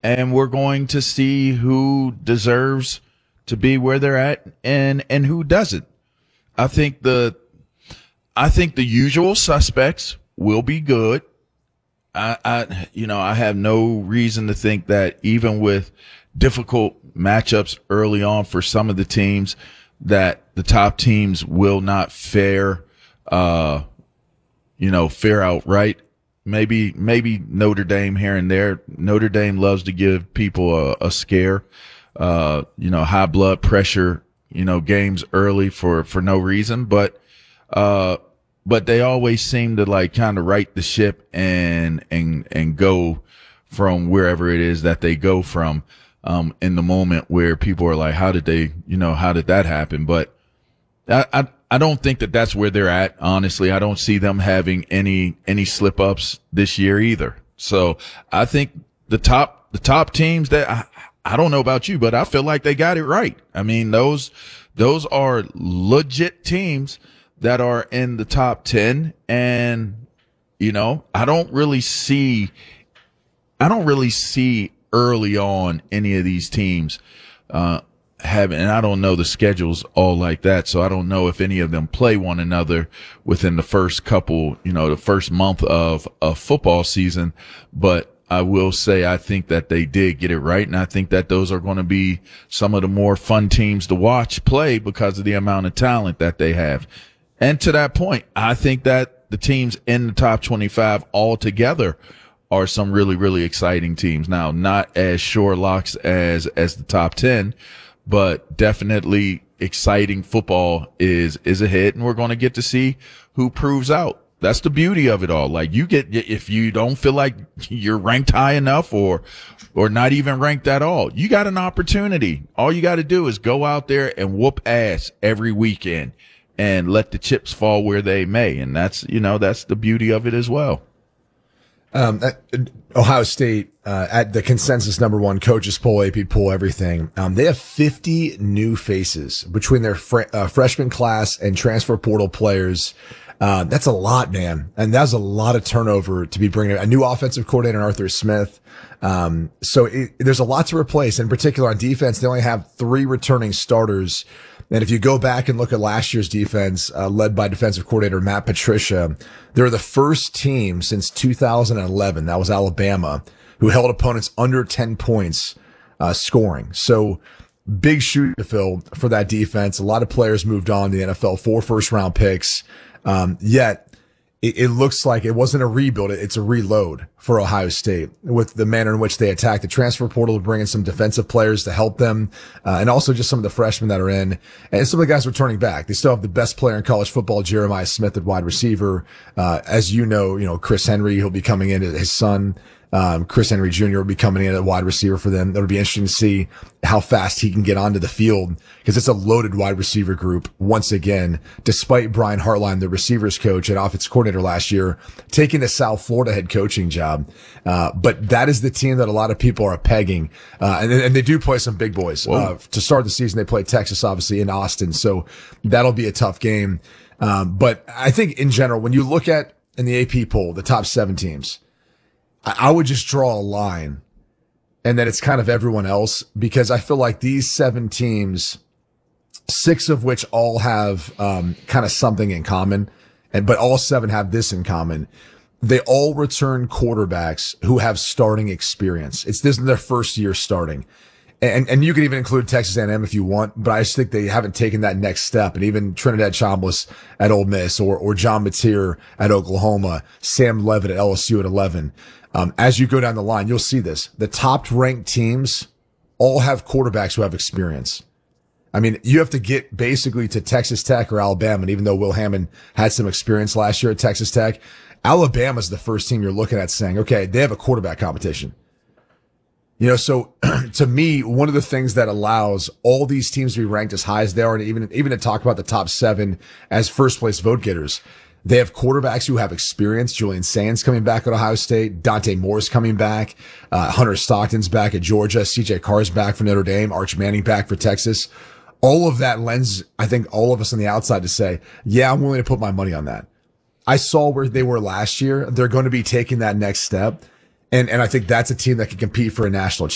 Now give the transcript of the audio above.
and we're going to see who deserves to be where they're at and who doesn't. I think the usual suspects will be good. I have no reason to think that even with difficult matchups early on for some of the teams, that the top teams will not fare out right. Maybe Notre Dame here and there. Notre Dame loves to give people a scare, high blood pressure, games early for no reason, but they always seem to like kind of right the ship and go from wherever it is that they go from, in the moment where people are like, how did that happen? But I don't think that that's where they're at. Honestly, I don't see them having any slip ups this year either. So I think the top teams that I don't know about you, but I feel like they got it right. I mean, those are legit teams that are in the top 10. And, I don't really see early on any of these teams, and I don't know the schedules all like that. So I don't know if any of them play one another within the first couple, the first month of a football season. But I will say, I think that they did get it right. And I think that those are going to be some of the more fun teams to watch play because of the amount of talent that they have. And to that point, I think that the teams in the top 25 altogether are some really, really exciting teams. Now, not as sure locks as the top 10, but definitely exciting football is ahead, and we're going to get to see who proves out. That's the beauty of it all. Like, if you don't feel like you're ranked high enough or not even ranked at all, you got an opportunity. All you got to do is go out there and whoop ass every weekend and let the chips fall where they may. And that's the beauty of it as well. Ohio State, at the consensus number one coaches poll, AP poll, everything. They have 50 new faces between their freshman class and transfer portal players. That's a lot, man. And that's a lot of turnover to be bringing a new offensive coordinator, Arthur Smith. So there's a lot to replace. In particular on defense, they only have 3 returning starters. And if you go back and look at last year's defense, led by defensive coordinator Matt Patricia, they're the first team since 2011, that was Alabama, who held opponents under 10 points, scoring. So big shoe to fill for that defense. A lot of players moved on to the NFL, 4 first-round picks. Yet it looks like it wasn't a rebuild. It's a reload for Ohio State with the manner in which they attack the transfer portal to bring in some defensive players to help them. And also just some of the freshmen that are in and some of the guys returning back. They still have the best player in college football, Jeremiah Smith at wide receiver. As Chris Henry, he'll be coming in, his son. Chris Henry Jr. will be coming in at wide receiver for them. It'll be interesting to see how fast he can get onto the field because it's a loaded wide receiver group once again, despite Brian Hartline, the receivers coach and offensive coordinator last year, taking the South Florida head coaching job. But that is the team that a lot of people are pegging. And they do play some big boys. To start the season, they play Texas, obviously in Austin. So that'll be a tough game. But I think in general, when you look at in the AP poll, the top 7 teams, I would just draw a line and then it's kind of everyone else because I feel like these 7 teams, 6 of which all have, kind of something in common but all 7 have this in common. They all return quarterbacks who have starting experience. This is their first year starting. And you can even include Texas A&M if you want, but I just think they haven't taken that next step. And even Trinidad Chambliss at Ole Miss or John Mateer at Oklahoma, Sam Levitt at LSU at 11. As you go down the line, you'll see this. The top ranked teams all have quarterbacks who have experience. I mean, you have to get basically to Texas Tech or Alabama. And even though Will Hammond had some experience last year at Texas Tech, Alabama's the first team you're looking at saying, okay, they have a quarterback competition. So to me, one of the things that allows all these teams to be ranked as high as they are, and even to talk about the top 7 as first place vote getters, they have quarterbacks who have experience. Julian Sands coming back at Ohio State, Dante Moore's coming back, Hunter Stockton's back at Georgia, CJ Carr's back for Notre Dame, Arch Manning back for Texas. All of that lends, I think, all of us on the outside to say, yeah, I'm willing to put my money on that. I saw where they were last year. They're going to be taking that next step. And I think that's a team that can compete for a national